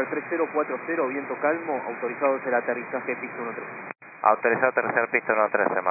3040, viento calmo, autorizado el aterrizaje pista 13. Autorizado aterrizar pista 13.